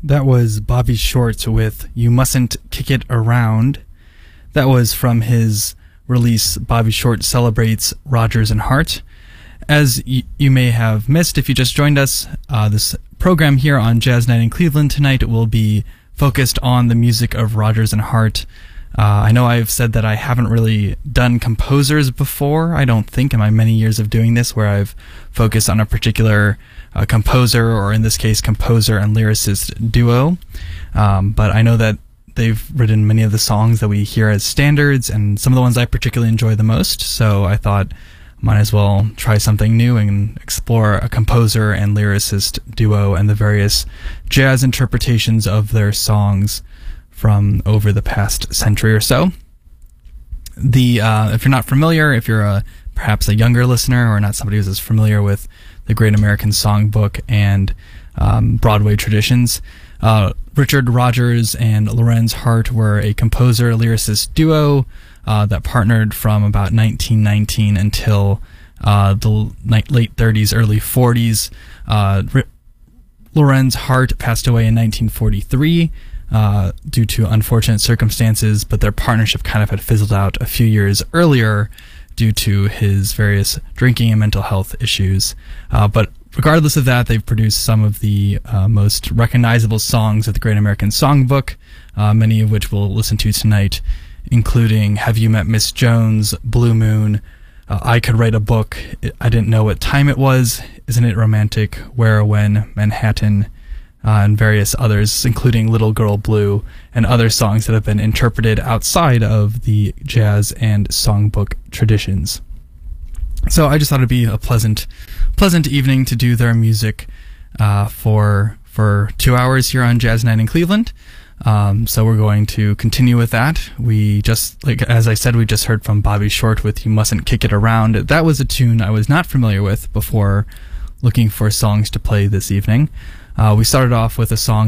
That was Bobby Short with You Mustn't Kick It Around. That was from his release, Bobby Short Celebrates Rodgers and Hart. As you may have missed if you just joined us, this program here on Jazz Night in Cleveland tonight will be focused on the music of Rodgers and Hart. I know I've said that I haven't really done composers before, I don't think, in my many years of doing this, where I've focused on a particular composer, or in this case, composer and lyricist duo. But I know that they've written many of the songs that we hear as standards, and some of the ones I particularly enjoy the most, so I thought might as well try something new and explore a composer and lyricist duo and the various jazz interpretations of their songs from over the past century or so. If you're not familiar, if you're perhaps a younger listener or not somebody who's as familiar with the Great American Songbook and Broadway traditions, Richard Rodgers and Lorenz Hart were a composer-lyricist duo that partnered from about 1919 until the late 30s, early 40s. Lorenz Hart passed away in 1943 due to unfortunate circumstances, but their partnership kind of had fizzled out a few years earlier due to his various drinking and mental health issues. But regardless of that, they've produced some of the most recognizable songs of the Great American Songbook, many of which we'll listen to tonight, including Have You Met Miss Jones, Blue Moon, I Could Write a Book, I Didn't Know What Time It Was, Isn't It Romantic, Where or When, Manhattan, and various others, including Little Girl Blue, and other songs that have been interpreted outside of the jazz and songbook traditions. So I just thought it'd be a pleasant evening to do their music for 2 hours here on Jazz Night in Cleveland. So we're going to continue with that. We just, as I said, we just heard from Bobby Short with You Mustn't Kick It Around. That was a tune I was not familiar with before looking for songs to play this evening. We started off with a song